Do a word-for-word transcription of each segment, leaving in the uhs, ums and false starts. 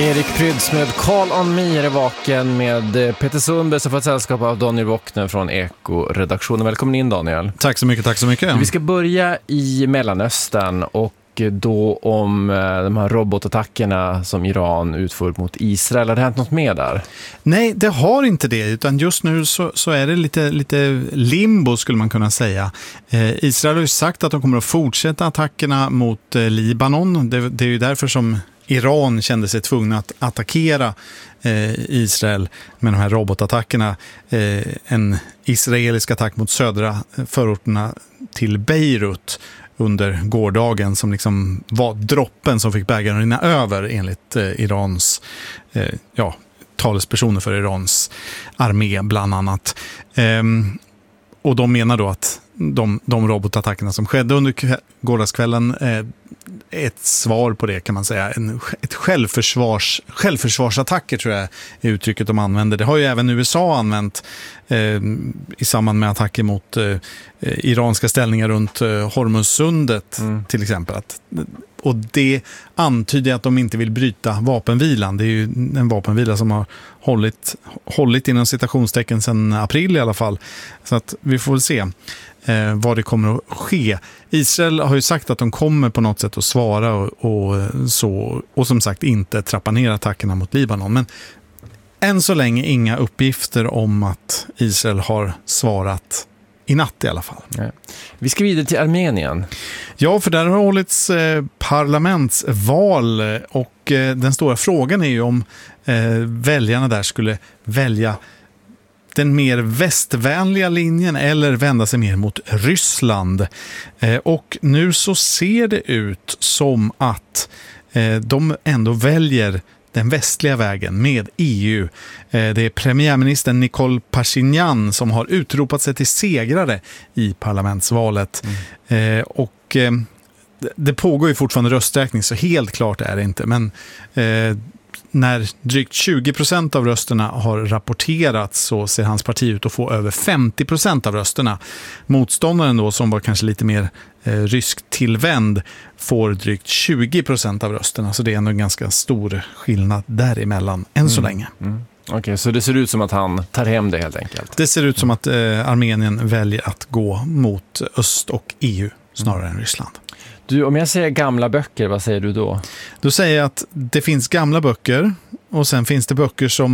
Erik Pryds med Call on Me är vaken med Peter Sundberg som får ett sällskap av Daniel Wockner från Eko-redaktionen. Välkommen in, Daniel. Tack så mycket, tack så mycket. Vi ska börja i Mellanöstern och då om de här robotattackerna som Iran utför mot Israel. Har det hänt något mer där? Nej, det har inte det, utan just nu så, så är det lite, lite limbo skulle man kunna säga. Eh, Israel har ju sagt att de kommer att fortsätta attackerna mot eh, Libanon. Det, det är ju därför som Iran kände sig tvungna att attackera eh, Israel med de här robotattackerna. Eh, en israelisk attack mot södra förorterna till Beirut under gårdagen som liksom var droppen som fick bägaren rinna över enligt eh, Irans eh, ja, talespersoner för Irans armé bland annat. Ehm, och de menar då att de, de robotattackerna som skedde under gårdagskvällen eh, ett svar på det kan man säga. En, ett självförsvars, självförsvarsattacker tror jag är uttrycket de använder. Det har ju även U S A använt eh, i samband med attacker mot eh, iranska ställningar runt eh, Hormuzsundet mm. till exempel. Att, och det antyder att de inte vill bryta vapenvilan. Det är ju en vapenvila som har hållit, hållit inom citationstecken sedan april i alla fall. Så att vi får väl se eh, vad det kommer att ske. Israel har ju sagt att de kommer på något sätt att svara och, och, så, och som sagt inte trappa ner attackerna mot Libanon. Men än så länge inga uppgifter om att Israel har svarat i natt i alla fall. Ja. Vi ska vidare till Armenien. Ja, för där har hållits eh, parlamentsval och eh, den stora frågan är ju om eh, väljarna där skulle välja den mer västvänliga linjen eller vända sig mer mot Ryssland. Eh, och nu så ser det ut som att eh, de ändå väljer den västliga vägen med E U. Eh, det är premiärministern Nikol Pashinyan som har utropat sig till segrare i parlamentsvalet. Mm. Eh, och eh, det pågår ju fortfarande rösträkning så helt klart är det inte. Men eh, när drygt tjugo procent av rösterna har rapporterats så ser hans parti ut att få över femtio procent av rösterna. Motståndaren då som var kanske lite mer eh, rysk tillvänd får drygt tjugo procent av rösterna. Så det är ändå en ganska stor skillnad däremellan än så mm. länge. Mm. Okej, okay, så det ser ut som att han tar hem det helt enkelt? Det ser ut som att eh, Armenien väljer att gå mot öst och E U snarare mm. än Ryssland. Du, om jag säger gamla böcker, vad säger du då? Då säger jag att det finns gamla böcker och sen finns det böcker som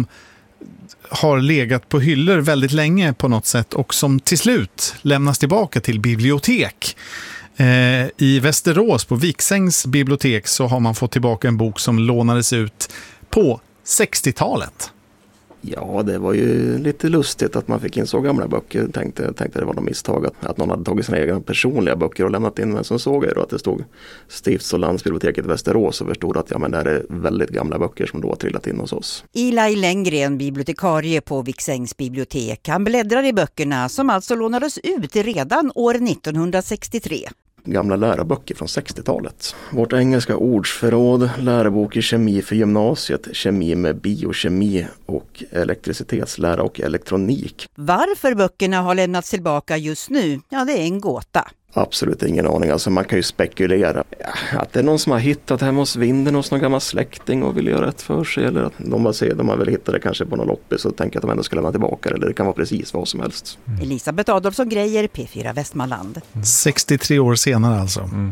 har legat på hyllor väldigt länge på något sätt och som till slut lämnas tillbaka till bibliotek. Eh, I Västerås på Viksängs bibliotek så har man fått tillbaka en bok som lånades ut på sextiotalet. Ja, det var ju lite lustigt att man fick in så gamla böcker. Tänkte, tänkte det var något misstag att, att någon hade tagit sina egna personliga böcker och lämnat in. Men så såg jag då att det stod Stifts- och landsbiblioteket i Västerås och förstod att ja, men det här är väldigt gamla böcker som då har trillat in hos oss. Eli Lenngren, bibliotekarie på Viksängs bibliotek. Han bläddrar i böckerna som alltså lånades ut redan år nittonhundrasextiotre. Gamla läroböcker från sextiotalet. Vårt engelska ordsförråd, lärobok i kemi för gymnasiet, kemi med biokemi och elektricitetslära och elektronik. Varför böckerna har lämnats tillbaka just nu, ja det är en gåta. Absolut ingen aning, alltså man kan ju spekulera att det är någon som har hittat hemma hos vinden hos någon gammal släkting och vill göra rätt för sig eller att de har, se, de har väl hittat det kanske på någon loppis och tänker att de ändå ska lämna tillbaka eller det kan vara precis vad som helst. Mm. Elisabeth Adolfsson Grejer, P fyra Västmanland. Mm. sextiotre år senare alltså. Mm.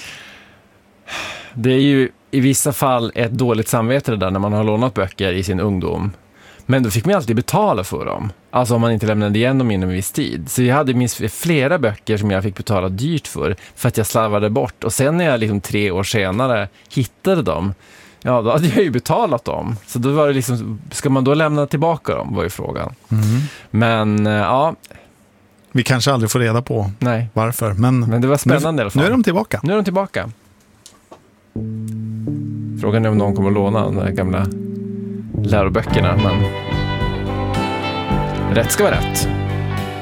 Det är ju i vissa fall ett dåligt samvete det där när man har lånat böcker i sin ungdom. Men då fick man alltid betala för dem. Alltså om man inte lämnade igen dem inom en viss tid. Så jag hade minst flera böcker som jag fick betala dyrt för. För att jag slarvade bort. Och sen när jag liksom tre år senare hittade dem. Ja, då hade jag ju betalat dem. Så då var det liksom, ska man då lämna tillbaka dem var ju frågan. Mm. Men ja. Vi kanske aldrig får reda på Nej. varför. Men, men det var spännande nu, i alla fall. Nu är de tillbaka. Nu är de tillbaka. Frågan är om någon kommer att låna de där gamla läroböckerna, men rätt ska vara rätt.